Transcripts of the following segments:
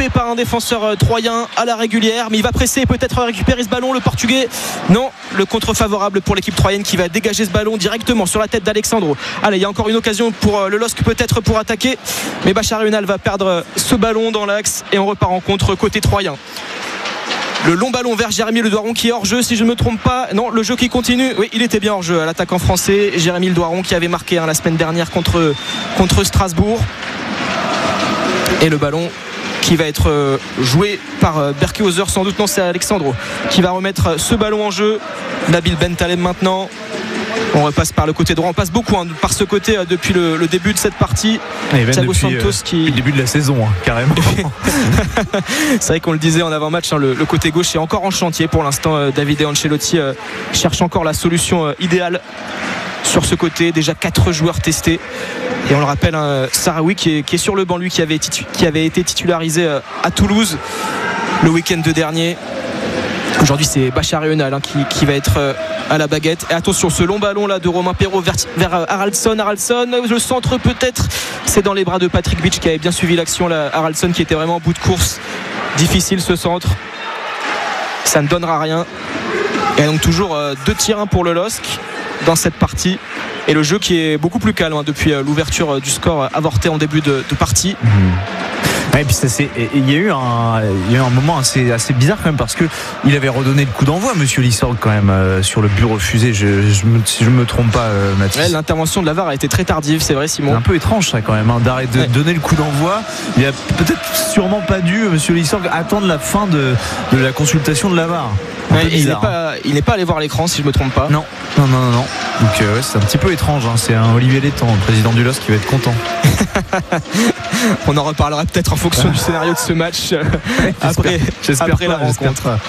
touché par un défenseur troyen à la régulière, mais il va presser et peut-être récupérer ce ballon. Le Portugais, non, le contre favorable pour l'équipe troyenne qui va dégager ce ballon directement sur la tête d'Alexandro. Allez, il y a encore une occasion pour le LOSC peut-être pour attaquer, mais Bachar Yunal va perdre ce ballon dans l'axe et on repart en contre côté troyen. Le long ballon vers Jérémy Le Doiron qui est hors jeu, si je ne me trompe pas. Non, le jeu qui continue. Oui, il était bien hors jeu à l'attaquant français Jérémy Le Doiron qui avait marqué la semaine dernière contre Strasbourg. Et le ballon qui va être joué par Berkehauser, sans doute. Non, c'est Alexandro qui va remettre ce ballon en jeu. Nabil Bentaleb maintenant. On repasse par le côté droit, on passe beaucoup par ce côté depuis le début de cette partie. Thiago Santos qui... le début de la saison, carrément. C'est vrai qu'on le disait en avant-match, le côté gauche est encore en chantier pour l'instant. Davide Ancelotti cherche encore la solution idéale sur ce côté. Déjà 4 joueurs testés. Et on le rappelle, Sahraoui qui est sur le banc, lui qui avait été titularisé à Toulouse le week-end dernier. Aujourd'hui c'est Bachar Yunal qui va être à la baguette. Et attention, ce long ballon là de Romain Perraud vers Haraldsson, le centre peut-être, c'est dans les bras de Patrick Beach qui avait bien suivi l'action là. Haraldsson qui était vraiment en bout de course, difficile ce centre, ça ne donnera rien. Et donc toujours 2 tirs pour le LOSC dans cette partie, et le jeu qui est beaucoup plus calme depuis l'ouverture du score avorté en début de partie. Et puis il y a eu un moment assez bizarre quand même, parce que il avait redonné le coup d'envoi, monsieur Lissorg, quand même, sur le but refusé, si je me trompe pas, Mathis. Ouais, l'intervention de la VAR a été très tardive, c'est vrai, Simon. C'est un peu étrange ça quand même, d'arrêter de donner le coup d'envoi. Il a peut-être sûrement pas dû, monsieur Lissorg, attendre la fin de la consultation de la VAR. Il n'est pas allé voir l'écran, si je me trompe pas. Non. Donc c'est un petit peu étrange, C'est un Olivier Létang, le président du LOSC, qui va être content. On en reparlera peut-être en fonction du scénario de ce match après la rencontre.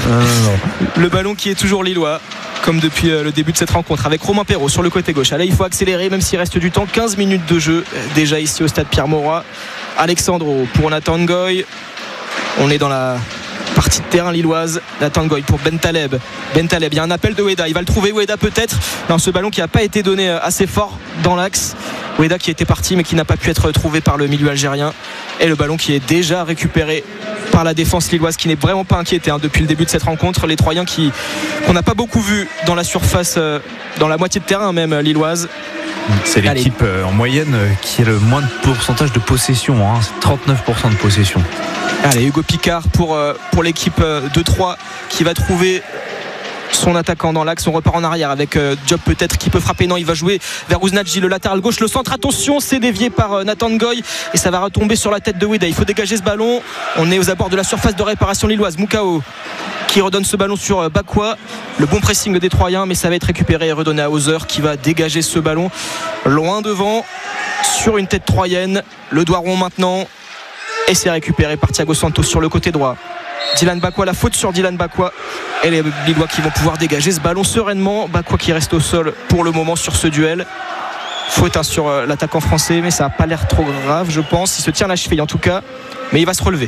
Le ballon qui est toujours lillois, comme depuis le début de cette rencontre, avec Romain Perraud sur le côté gauche. Là il faut accélérer même s'il reste du temps. 15 minutes de jeu déjà ici au stade Pierre-Mauroy. Alexandro pour Nathan Ngoy. On est dans la partie de terrain lilloise. Nathan Ngoy pour Bentaleb, il y a un appel de Weda, il va le trouver, Weda peut-être. Non, ce ballon qui n'a pas été donné assez fort dans l'axe. Weda qui était parti mais qui n'a pas pu être trouvé par le milieu algérien. Et le ballon qui est déjà récupéré par la défense lilloise, qui n'est vraiment pas inquiétée depuis le début de cette rencontre. Les Troyens qu'on n'a pas beaucoup vu dans la surface, dans la moitié de terrain même lilloise. C'est l'équipe en moyenne qui a le moins de pourcentage de possession, c'est 39% de possession. Allez, Hugo Picard pour l'équipe de Troyes qui va trouver son attaquant dans l'axe. On repart en arrière avec Diop peut-être qui peut frapper. Non, il va jouer vers Ouznadji, le latéral gauche, le centre. Attention, c'est dévié par Nathan Ngoy et ça va retomber sur la tête de Weda. Il faut dégager ce ballon. On est aux abords de la surface de réparation lilloise. Moukao qui redonne ce ballon sur Bakwa. Le bon pressing des Troyens, mais ça va être récupéré et redonné à Hauser qui va dégager ce ballon loin devant sur une tête troyenne. Le Doiron maintenant, et c'est récupéré par Thiago Santos sur le côté droit. Dylan Bakwa, la faute sur Dylan Bakwa, et les Lillois qui vont pouvoir dégager ce ballon sereinement. Bakwa qui reste au sol pour le moment sur ce duel. Faute sur l'attaquant français, mais ça n'a pas l'air trop grave, je pense. Il se tient la cheville en tout cas, mais il va se relever.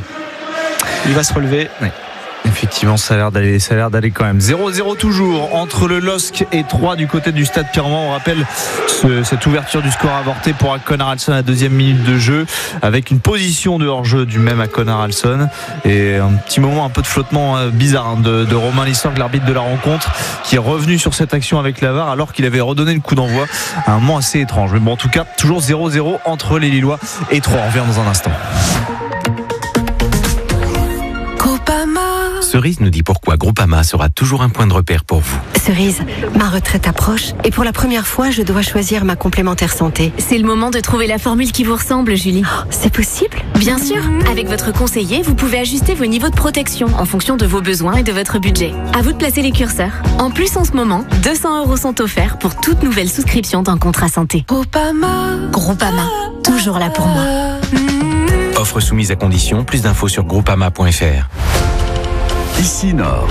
Oui. Effectivement, ça a l'air d'aller quand même. 0-0 toujours entre le LOSC et Troyes du côté du stade Pierre-Mauroy. On rappelle cette ouverture du score avorté pour Akon Haraldsson à la 2e minute de jeu, avec une position de hors-jeu du même Akon Haraldsson et un petit moment un peu de flottement bizarre de Romain Lissorg, l'arbitre de la rencontre, qui est revenu sur cette action avec la VAR alors qu'il avait redonné le coup d'envoi à un moment assez étrange. Mais bon, en tout cas, toujours 0-0 entre les Lillois et Troyes. On revient dans un instant. Cerise nous dit pourquoi Groupama sera toujours un point de repère pour vous. Cerise, ma retraite approche et pour la première fois, je dois choisir ma complémentaire santé. C'est le moment de trouver la formule qui vous ressemble, Julie. Oh, c'est possible ? Bien sûr. Avec votre conseiller, vous pouvez ajuster vos niveaux de protection en fonction de vos besoins et de votre budget. À vous de placer les curseurs. En plus, en ce moment, 200 € sont offerts pour toute nouvelle souscription d'un contrat santé. Groupama, toujours là pour moi. Offre soumise à condition. Plus d'infos sur groupama.fr. Ici Nord.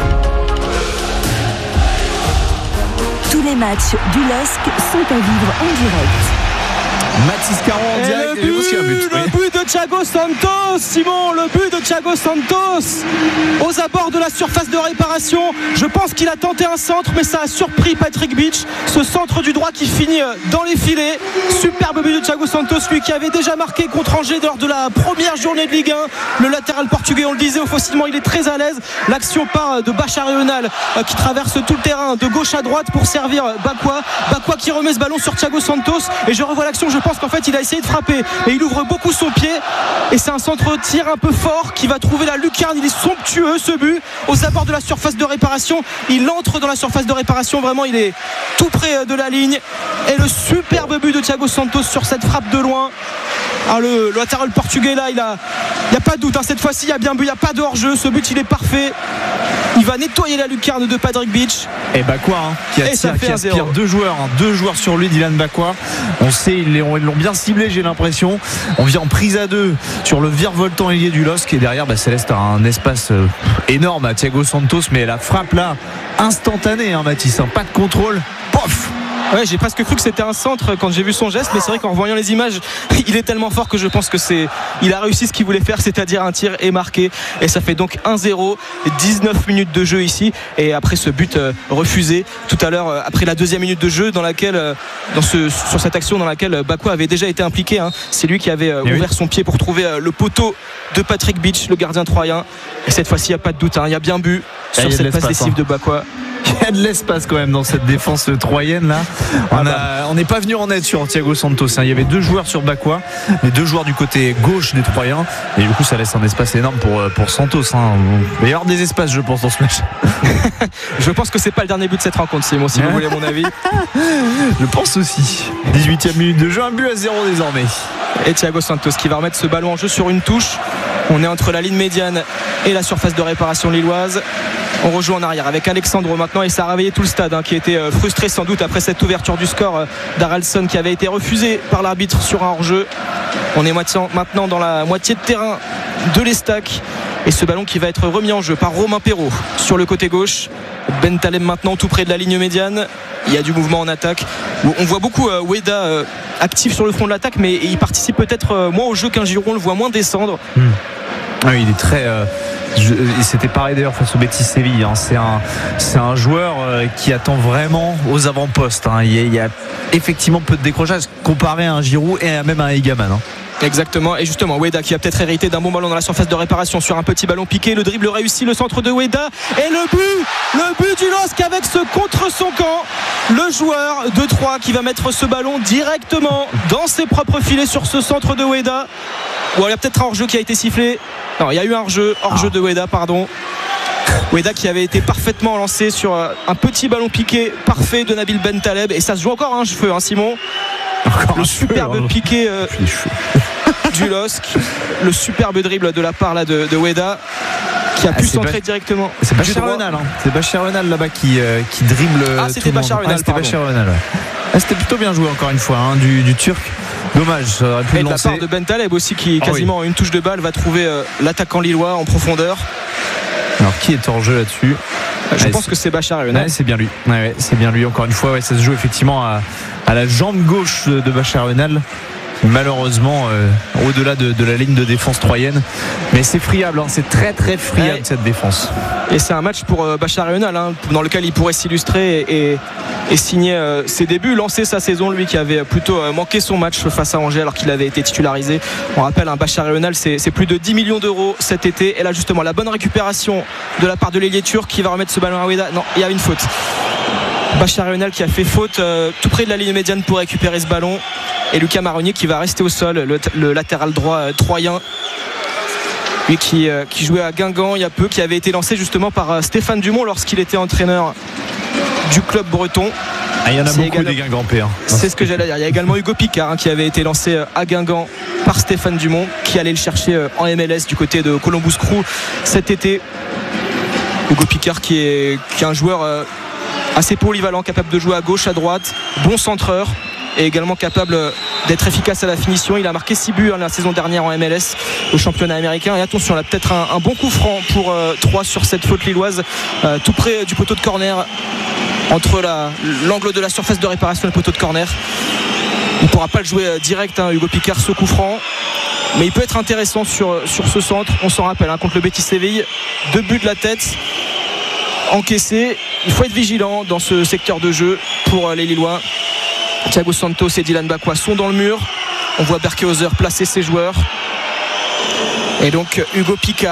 Tous les matchs du LOSC sont à vivre en direct. Mathis Caron en direct. Le but de de Thiago Santos, Simon, le but de Thiago Santos aux abords de la surface de réparation. Je pense qu'il a tenté un centre, mais ça a surpris Patrick Beach. Ce centre du droit qui finit dans les filets. Superbe but de Thiago Santos, lui qui avait déjà marqué contre Angers lors de la première journée de Ligue 1. Le latéral portugais, on le disait, offensivement il est très à l'aise. L'action part de Bachar Eunal qui traverse tout le terrain de gauche à droite pour servir Bakwa qui remet ce ballon sur Thiago Santos, et je revois l'action, je pense qu'en fait il a essayé de frapper et il ouvre beaucoup son pied, et c'est un centre-tir un peu fort qui va trouver la lucarne. Il est somptueux ce but aux abords de la surface de réparation. Il entre dans la surface de réparation, vraiment il est tout près de la ligne, et le superbe but de Thiago Santos sur cette frappe de loin. Alors le latéral portugais là, il n'y a pas de doute, cette fois-ci il y a bien but, il n'y a pas de hors-jeu, ce but il est parfait. Il va nettoyer la lucarne de Patrick Beach. Et Bakwa qui aspire deux joueurs sur lui, Dylan Bakwa. On sait, ils l'ont bien ciblé, j'ai l'impression. On vient en prise à deux sur le virevoltant ailier du LOSC, et derrière Céleste a un espace énorme à Thiago Santos, mais la frappe là instantanée, Mathis, pas de contrôle, pof. Ouais, j'ai presque cru que c'était un centre quand j'ai vu son geste, mais c'est vrai qu'en voyant les images, il est tellement fort que je pense que il a réussi ce qu'il voulait faire, c'est-à-dire un tir et marqué, et ça fait donc 1-0, 19 minutes de jeu ici, et après ce but refusé tout à l'heure, après la deuxième minute de jeu sur cette action dans laquelle Bakwa avait déjà été impliqué, c'est lui qui avait ouvert son pied pour trouver le poteau de Patrick Beach, le gardien troyen, et cette fois-ci il n'y a pas de doute, il y a bien but sur cette passe décisive de Bakwa. Il y a de l'espace quand même dans cette défense troyenne là. On n'est pas venu en aide sur Thiago Santos. Il y avait deux joueurs sur Bakwa, les deux joueurs du côté gauche des Troyens, et du coup ça laisse un espace énorme pour Santos. Il va y avoir des espaces, je pense, dans ce match. Je pense que c'est pas le dernier but de cette rencontre, Simon, si vous voulez mon avis. Je pense aussi. 18e minute de jeu, un but à 0 désormais. Et Thiago Santos qui va remettre ce ballon en jeu sur une touche. On est entre la ligne médiane et la surface de réparation lilloise. On rejoue en arrière avec Alexandro maintenant, et ça a réveillé tout le stade qui était frustré sans doute après cette ouverture du score d'Haraldsson qui avait été refusée par l'arbitre sur un hors-jeu. On est maintenant dans la moitié de terrain de l'Estac, et ce ballon qui va être remis en jeu par Romain Perrault sur le côté gauche. Bentaleb maintenant tout près de la ligne médiane. Il y a du mouvement en attaque. On voit beaucoup Weda actif sur le front de l'attaque, mais il participe peut-être moins au jeu qu'un Giroud, on le voit moins descendre. Oui, il est très c'était pareil d'ailleurs face au Betis Séville, c'est un joueur qui attend vraiment aux avant-postes, il y a effectivement peu de décrochage comparé à un Giroud et même à un Egaman. Exactement, et justement Weda qui a peut-être hérité d'un bon ballon dans la surface de réparation sur un petit ballon piqué, le dribble réussi, le centre de Weda, et le but du LOSC avec ce contre son camp, le joueur de Troyes qui va mettre ce ballon directement dans ses propres filets sur ce centre de Weda. Bon, il y a peut-être un hors-jeu qui a été sifflé. Non, il y a eu un hors-jeu de Weda, pardon. Weda qui avait été parfaiement lancé sur un petit ballon piqué parfait de Nabil Bentaleb, et ça se joue encore un cheveu, Simon. Encore le superbe piqué du LOSC, le superbe dribble de la part là de Weda qui a pu centrer directement. C'est Bachar Eunal, c'est Bachar Eunal là-bas qui dribble. C'était Bachar Eunal. C'était plutôt bien joué encore une fois du Turc. Dommage, ça aurait pu et le de lancer. La part de Bentaleb aussi qui quasiment une touche de balle va trouver l'attaquant lillois en profondeur. Alors qui est hors jeu là-dessus? Je pense que c'est Bachar Eunal. C'est bien lui. C'est bien lui encore une fois. Ça se joue effectivement à la jambe gauche de Bachar Eunal. Malheureusement au-delà de la ligne de défense troyenne, mais c'est friable, c'est très très friable cette défense, et c'est un match pour Bachar Eunal dans lequel il pourrait s'illustrer et signer ses débuts, lancer sa saison, lui qui avait plutôt manqué son match face à Angers alors qu'il avait été titularisé. On rappelle, Bachar Eunal c'est plus de 10 millions d'euros cet été, et là justement la bonne récupération de la part de l'ailier turc qui va remettre ce ballon à Weda. Non, il y a une faute. Bachar Eunal qui a fait faute tout près de la ligne médiane pour récupérer ce ballon, et Lucas Marronnier qui va rester au sol, le latéral droit troyen, lui qui jouait à Guingamp il y a peu, qui avait été lancé justement par Stéphane Dumont lorsqu'il était entraîneur du club breton. Il y en a beaucoup des Guingampais. C'est ce que j'allais dire. Il y a également Hugo Picard qui avait été lancé à Guingamp par Stéphane Dumont, qui allait le chercher en MLS du côté de Columbus Crew cet été. Hugo Picard qui est un joueur assez polyvalent, capable de jouer à gauche, à droite, bon centreur, et également capable d'être efficace à la finition. Il a marqué 6 buts la saison dernière en MLS au championnat américain, et attention, là peut-être un bon coup franc pour 3 sur cette faute lilloise, tout près du poteau de corner, entre l'angle de la surface de réparation et le poteau de corner. Il ne pourra pas le jouer direct, Hugo Picard, ce coup franc. mais il peut être intéressant sur ce centre. On s'en rappelle contre le Betis Séville, 2 buts de la tête encaissés. Il faut être vigilant dans ce secteur de jeu pour les Lillois. Thiago Santos et Dylan Bakwa sont dans le mur. On voit Berkehauser placer ses joueurs, et donc Hugo Picard